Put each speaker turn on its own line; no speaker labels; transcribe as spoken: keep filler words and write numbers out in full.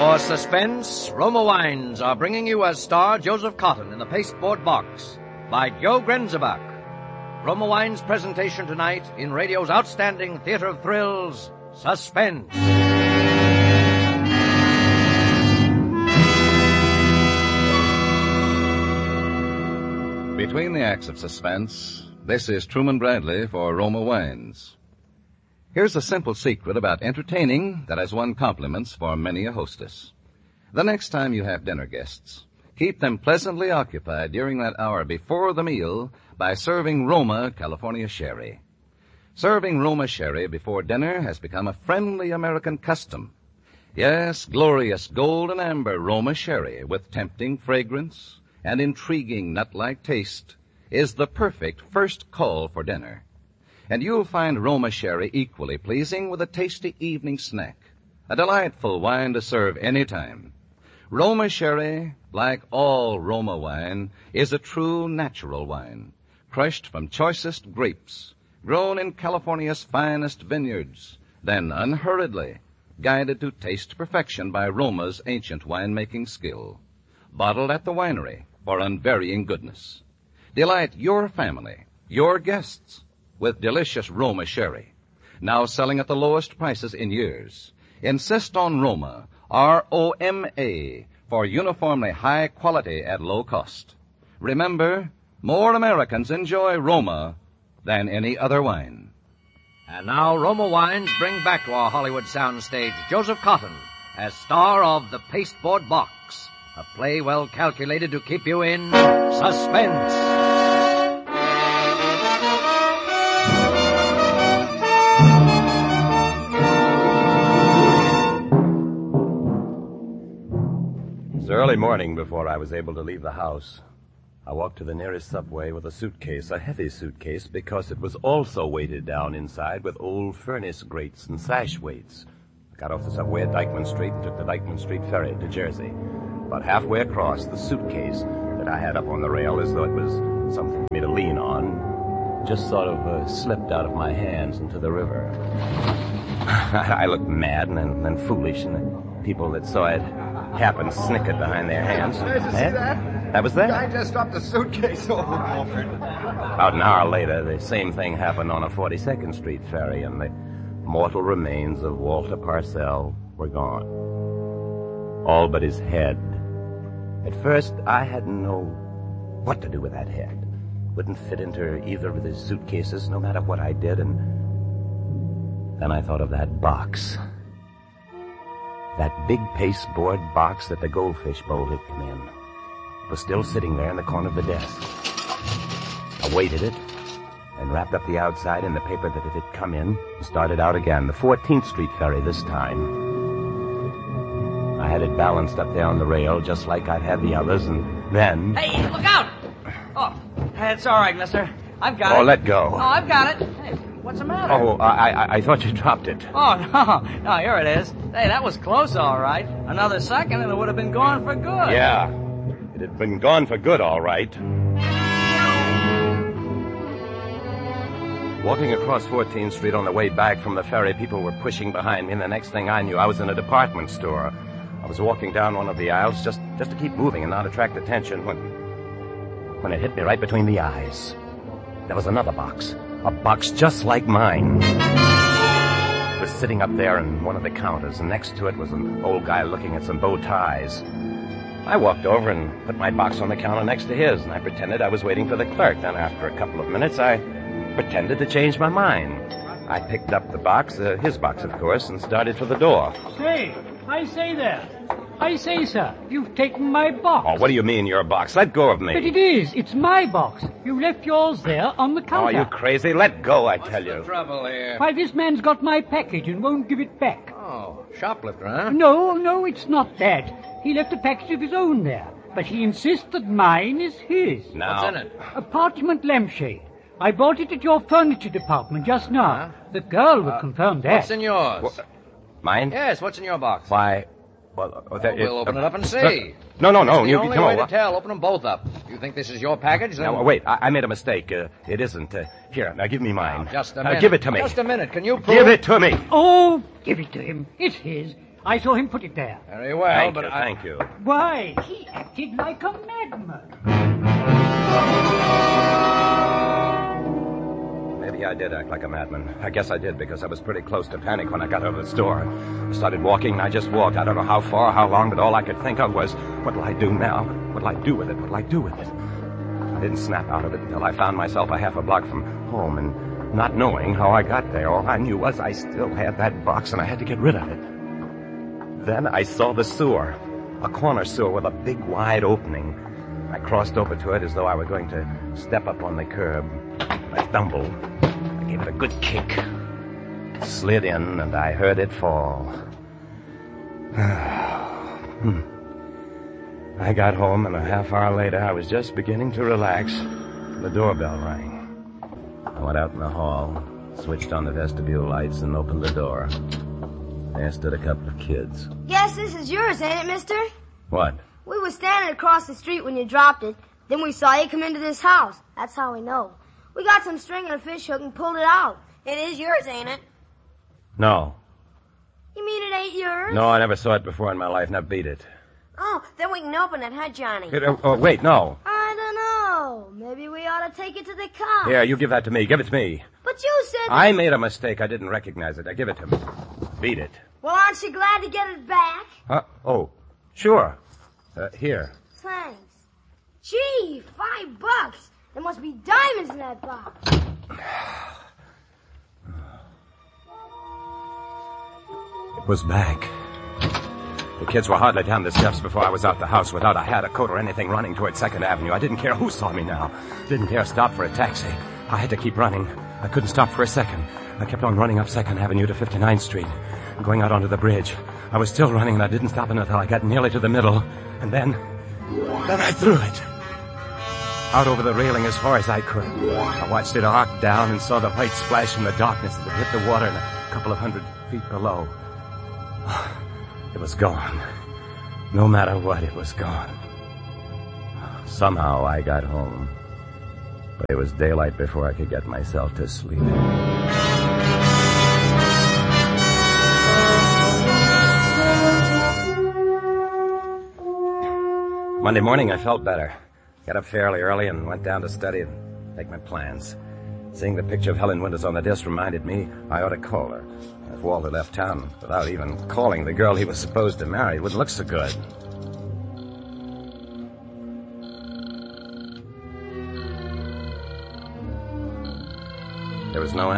For Suspense, Roma Wines are bringing you as star Joseph Cotton in The Pasteboard Box by Joe Grenzebach. Roma Wines' presentation tonight in radio's outstanding theater of thrills, Suspense.
Between the acts of Suspense, this is Truman Bradley for Roma Wines. Here's a simple secret about entertaining that has won compliments for many a hostess. The next time you have dinner guests, keep them pleasantly occupied during that hour before the meal by serving Roma California Sherry. Serving Roma Sherry before dinner has become a friendly American custom. Yes, glorious golden amber Roma Sherry with tempting fragrance and intriguing nut-like taste is the perfect first call for dinner. And you'll find Roma Sherry equally pleasing with a tasty evening snack, a delightful wine to serve any time. Roma Sherry, like all Roma wine, is a true natural wine, crushed from choicest grapes, grown in California's finest vineyards, then unhurriedly guided to taste perfection by Roma's ancient winemaking skill, bottled at the winery for unvarying goodness. Delight your family, your guests, with delicious Roma Sherry, now selling at the lowest prices in years. Insist on Roma, R O M A, for uniformly high quality at low cost. Remember, more Americans enjoy Roma than any other wine.
And now Roma Wines bring back to our Hollywood soundstage Joseph Cotton as star of The Pasteboard Box, a play well calculated to keep you in suspense.
Early morning before I was able to leave the house. I walked to the nearest subway with a suitcase, a heavy suitcase, because it was also weighted down inside with old furnace grates and sash weights. I got off the subway at Dyckman Street and took the Dyckman Street ferry to Jersey. About halfway across, the suitcase that I had up on the rail as though it was something for me to lean on just sort of uh, slipped out of my hands into the river. I looked mad and then, then foolish, and the people that saw it happened snickered behind their hands.
Did you see that?
That was that?
I just dropped the suitcase overboard.
About an hour later, the same thing happened on a forty-second Street ferry, and the mortal remains of Walter Parcell were gone. All but his head. At first, I hadn't know what to do with that head. Wouldn't fit into either of his suitcases, no matter what I did, and then I thought of that box. That big pasteboard box that the goldfish bowl had come in. It was still sitting there in the corner of the desk. I weighted it and wrapped up the outside in the paper that it had come in and started out again, the fourteenth Street ferry this time. I had it balanced up there on the rail just like I'd had the others, and then...
Hey, look out! Oh, it's all right, mister. I've got
oh,
it.
let go.
Oh, I've got it. Hey, what's the matter?
Oh, I, I, I thought you dropped it.
Oh, no. No, here it is. Hey, that was close, all right. Another second and it would have been gone for good.
Yeah. It had been gone for good, all right. Walking across fourteenth Street on the way back from the ferry, people were pushing behind me, and the next thing I knew, I was in a department store. I was walking down one of the aisles just, just to keep moving and not attract attention when, when it hit me right between the eyes. There was another box. A box just like mine. It was sitting up there in one of the counters, and next to it was an old guy looking at some bow ties. I walked over and put my box on the counter next to his, and I pretended I was waiting for the clerk. Then after a couple of minutes, I pretended to change my mind. I picked up the box, uh, his box, of course, and started for the door.
Say, I say there. I say, sir, you've taken my box.
Oh, what do you mean, your box? Let go of me.
But it is. It's my box. You left yours there on the
Oh,
counter.
are you crazy? Let go, I tell
What's
you.
the trouble here?
Why, this man's got my package and won't give it back.
Oh, shoplifter, huh?
No, no, it's not that. He left a package of his own there. But he insists that mine is his.
Now,
What's in it?
A parchment lampshade. I bought it at your furniture department just now.
Huh?
The girl will
Uh,
confirm that.
What's in yours?
Wha- mine?
Yes, what's in your box?
Why, well, uh, that,
We'll
it-
open
uh,
it up and see.
uh, no, no, no.
It's the
You,
only
no,
way to
uh,
tell. Open them both up. You think this is your package? Then...
Now, wait, I, I made a mistake. Uh, it isn't. Uh, here, now give me mine.
Now, just a
Uh,
minute.
give it to me.
Just a minute. Can you prove...
Give it to me.
Oh, give it to him. It's his. I saw him put it there.
Very well,
Thank
but
you,
I...
thank you.
Why, he acted like a madman.
Maybe I did act like a madman. I guess I did, because I was pretty close to panic when I got out of the store. I started walking, and I just walked. I don't know how far, how long, but all I could think of was, what'll I do now? What'll I do with it? What'll I do with it? I didn't snap out of it until I found myself a half a block from home, and not knowing how I got there, all I knew was I still had that box, and I had to get rid of it. Then I saw the sewer, a corner sewer with a big, wide opening. I crossed over to it as though I were going to step up on the curb. I stumbled. I gave it a good kick. It slid in, and I heard it fall. hmm. I got home, and a half hour later, I was just beginning to relax. The doorbell rang. I went out in the hall, switched on the vestibule lights, and opened the door. There stood a couple of kids.
Guess this is yours, ain't it, mister?
What?
We were standing across the street when you dropped it. Then we saw you come into this house. That's how we know. We got some string and a fish hook and pulled it out. It is yours, ain't it?
No.
You mean it ain't yours?
No, I never saw it before in my life. Now beat it.
Oh, then we can open it, huh, Johnny?
It, oh, oh, wait, no.
I don't know. Maybe we ought to take it to the cops.
Here, you give that to me. Give it to me.
But you said... that-
I made a mistake. I didn't recognize it. I give it to me. Beat it.
Well, aren't you glad to get it back?
Huh? Oh, sure. Uh, here.
Thanks. Gee, five bucks. There must be diamonds in that box.
It was back. The kids were hardly down the steps before I was out the house without a hat, a coat, or anything, running toward Second Avenue. I didn't care who saw me now. Didn't dare stop for a taxi. I had to keep running. I couldn't stop for a second. I kept on running up Second Avenue to fifty-ninth Street, going out onto the bridge. I was still running, and I didn't stop until I got nearly to the middle. And then... then I threw it. Out over the railing as far as I could. I watched it arc down and saw the white splash in the darkness as it hit the water and a couple of hundred feet below. It was gone. No matter what, it was gone. Somehow I got home. But it was daylight before I could get myself to sleep. Monday morning, I felt better. Got up fairly early and went down to study and make my plans. Seeing the picture of Helen Winters on the desk reminded me I ought to call her. If Walter left town without even calling the girl he was supposed to marry, it wouldn't look so good. There was no